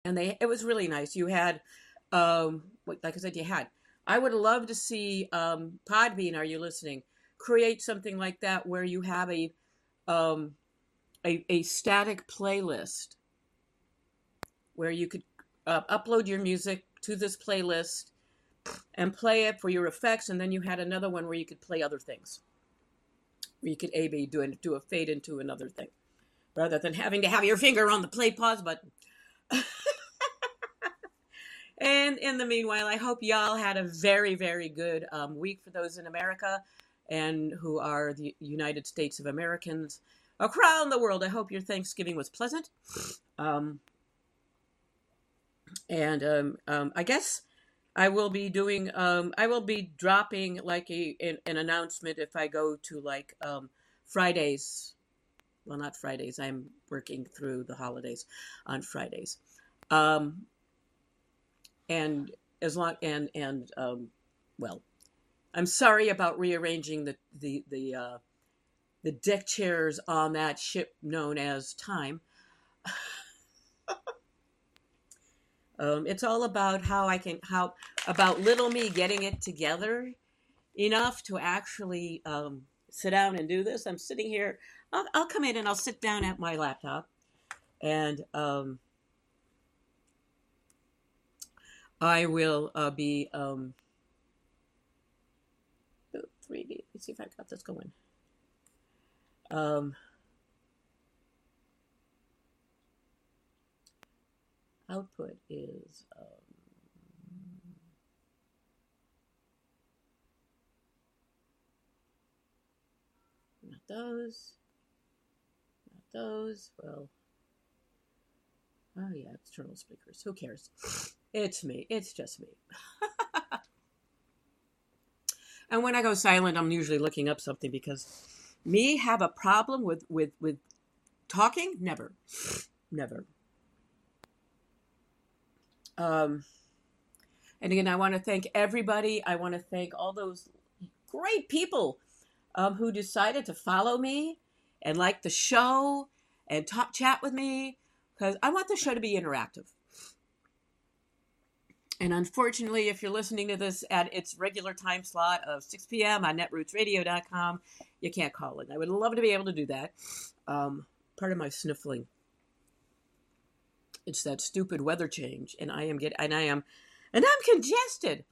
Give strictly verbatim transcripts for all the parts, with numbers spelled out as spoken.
and they it was really nice. You had, um, like I said, you had. I would love to see um, Podbean. Are you listening? Create something like that where you have a um, a, a static playlist where you could uh, upload your music to this playlist and play it for your effects, and then you had another one where you could play other things. Where you could A B do, do a fade into another thing, rather than having to have your finger on the play pause button. And in the meanwhile, I hope y'all had a very, very good um, week for those in America and who are the United States of Americans around the world. I hope your Thanksgiving was pleasant. Um, and um, um, I guess I will be doing, um, I will be dropping like a an, an announcement if I go to like um, Fridays. Well, not Fridays. I'm working through the holidays on Fridays. Um, and as long and and um, well, I'm sorry about rearranging the the the uh, the deck chairs on that ship known as time. Um, it's all about how I can how about little me getting it together enough to actually um, sit down and do this. I'm sitting here. I'll, I'll come in and I'll sit down at my laptop and um, I will uh, be um, three D. Let's see if I got this going. Um, output is um, not those, not those. Well, oh yeah, external speakers. Who cares? It's me. It's just me. And when I go silent, I'm usually looking up something because me have a problem with with with talking. Never, never. Um, and again, I want to thank everybody. I want to thank all those great people um, who decided to follow me and like the show and talk chat with me because I want the show to be interactive. And unfortunately, if you're listening to this at its regular time slot of six p.m. on netroots radio dot com, you can't call it. I would love to be able to do that. Um, part of my sniffling. It's that stupid weather change, and I am get and I am, and I'm congested.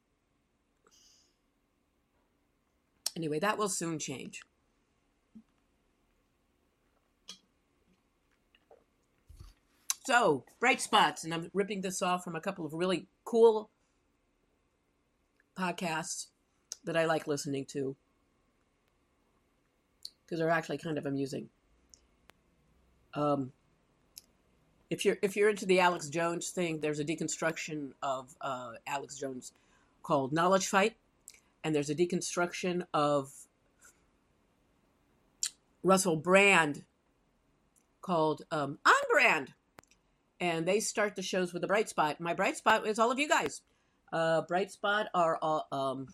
Anyway, that will soon change. So, bright spots, and I'm ripping this off from a couple of really cool podcasts that I like listening to because they're actually kind of amusing. Um, if you're if you're into the Alex Jones thing, there's a deconstruction of uh, Alex Jones called Knowledge Fight, and there's a deconstruction of Russell Brand called um, On Brand. And they start the shows with a bright spot. My bright spot is all of you guys. Uh, bright spot are all, um,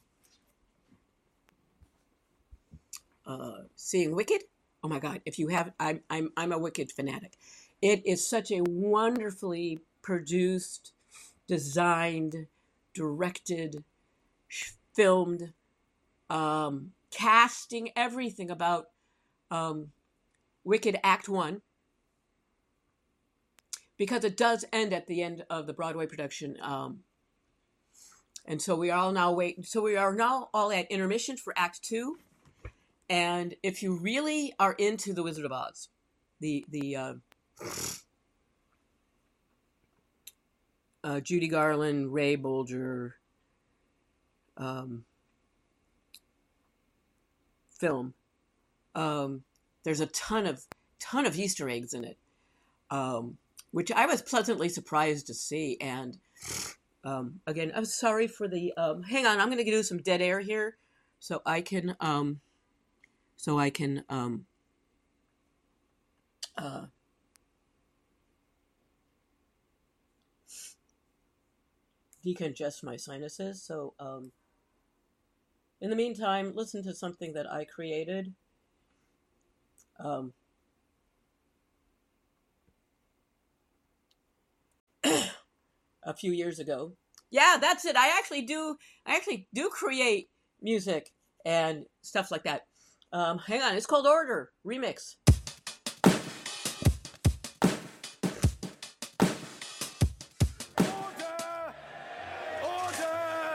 uh, seeing Wicked. Oh my God! If you have, I'm I'm I'm a Wicked fanatic. It is such a wonderfully produced, designed, directed, filmed, um, casting everything about um, Wicked Act One. Because it does end at the end of the Broadway production. Um, and so we are all now waiting. So we are now all at intermission for Act Two. And if you really are into The Wizard of Oz, the the uh, uh, Judy Garland, Ray Bolger um, film, um, there's a ton of ton of Easter eggs in it. Um, which I was pleasantly surprised to see. And um, again, I'm sorry for the. Um, hang on, I'm going to do some dead air here, so I can. Um, so I can. Um, uh, decongest my sinuses. So, um, in the meantime, listen to something that I created. Um, a few years ago. Yeah, that's it. I actually do. I actually do create music and stuff like that. Um, hang on, it's called Order Remix.